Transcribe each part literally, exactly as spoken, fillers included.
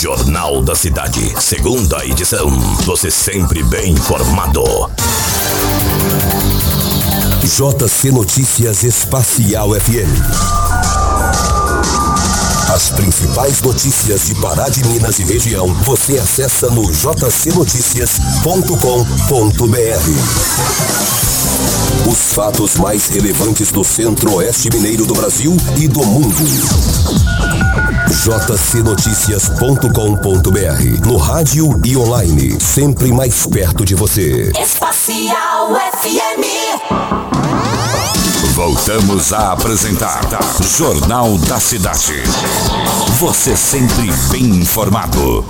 Jornal da Cidade, segunda edição. Você sempre bem informado. J C Notícias Espacial F M. As principais notícias de Pará de Minas e região você acessa no j c noticias ponto com ponto b r. Os fatos mais relevantes do Centro-Oeste Mineiro do Brasil e do mundo. j c noticias ponto com ponto b r. No rádio e online, sempre mais perto de você. Espacial F M. Voltamos a apresentar Jornal da Cidade. Você sempre bem informado.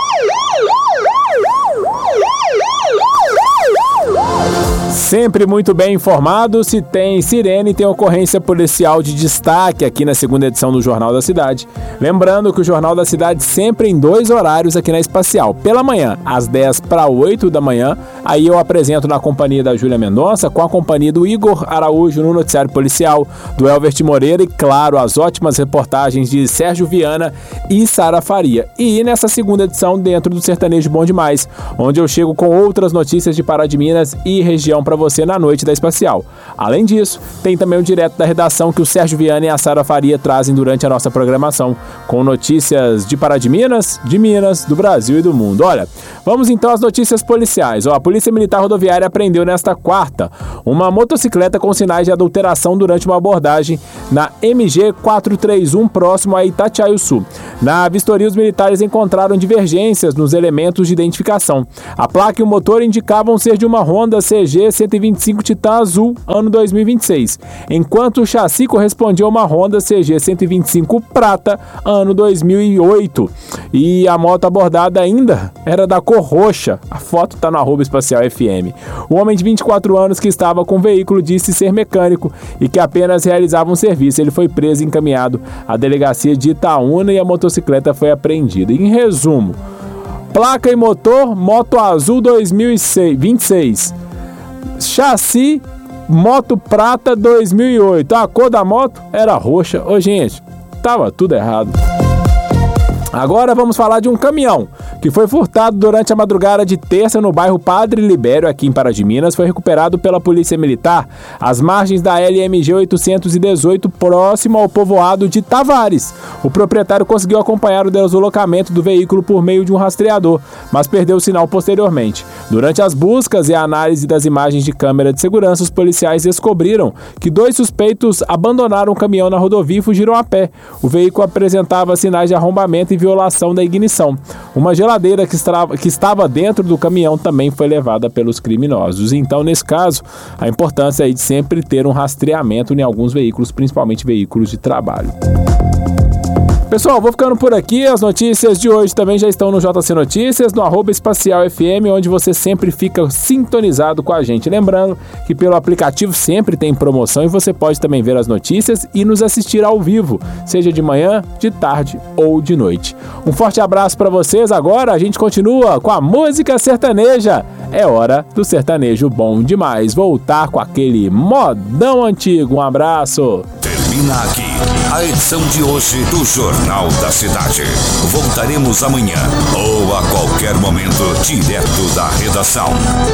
Sempre muito bem informado. Se tem sirene, tem ocorrência policial de destaque aqui na segunda edição do Jornal da Cidade. Lembrando que o Jornal da Cidade sempre em dois horários aqui na Espacial. Pela manhã, às dez para oito da manhã. Aí eu apresento na companhia da Júlia Mendonça, com a companhia do Igor Araújo no noticiário policial, do Elvert Moreira e, claro, as ótimas reportagens de Sérgio Viana e Sara Faria. E nessa segunda edição, dentro do Sertanejo Bom Demais, onde eu chego com outras notícias de Pará de Minas e região para você na noite da Espacial. Além disso, tem também o direto da redação que o Sérgio Viana e a Sara Faria trazem durante a nossa programação, com notícias de Pará de Minas, de Minas, do Brasil e do mundo. Olha, vamos então às notícias policiais. Ó, a Polícia Militar Rodoviária apreendeu nesta quarta uma motocicleta com sinais de adulteração durante uma abordagem na M G quatrocentos e trinta e um, próximo a Itatiaiuçu. Na vistoria, os militares encontraram divergências nos elementos de identificação. A placa e o motor indicavam ser de uma Honda C G cento e vinte e cinco Titan Azul, ano dois mil e vinte e seis, enquanto o chassi correspondia a uma Honda C G cento e vinte e cinco Prata, ano dois mil e oito. E a moto abordada ainda era da cor roxa. A foto está no arroba Espacial F M. O homem de vinte e quatro anos que estava com o veículo disse ser mecânico e que apenas realizava um serviço. Ele foi preso e encaminhado à delegacia de Itaúna e a motocicleta foi apreendida. Em resumo, placa e motor, moto azul dois mil e vinte e seis. Chassi, moto prata dois mil e oito. A cor da moto era roxa. Ô, gente, tava tudo errado. Agora vamos falar de um caminhão que foi furtado durante a madrugada de terça no bairro Padre Libério, aqui em Pará de Minas. Foi recuperado pela Polícia Militar às margens da L M G oitocentos e dezoito, próximo ao povoado de Tavares. O proprietário conseguiu acompanhar o deslocamento do veículo por meio de um rastreador, mas perdeu o sinal posteriormente. Durante as buscas e a análise das imagens de câmera de segurança, os policiais descobriram que dois suspeitos abandonaram o caminhão na rodovia e fugiram a pé. O veículo apresentava sinais de arrombamento e violação da ignição. Uma geladeira que estava, que estava dentro do caminhão também foi levada pelos criminosos. Então, nesse caso, a importância aí de sempre ter um rastreamento em alguns veículos, principalmente veículos de trabalho. Pessoal, vou ficando por aqui. As notícias de hoje também já estão no J C Notícias, no arroba Espacial F M, onde você sempre fica sintonizado com a gente. Lembrando que pelo aplicativo sempre tem promoção e você pode também ver as notícias e nos assistir ao vivo, seja de manhã, de tarde ou de noite. Um forte abraço para vocês. Agora a gente continua com a música sertaneja. É hora do sertanejo bom demais. Voltar com aquele modão antigo. Um abraço. Termina aqui a edição de hoje do Jornal da Cidade. Voltaremos amanhã ou a qualquer momento, direto da redação.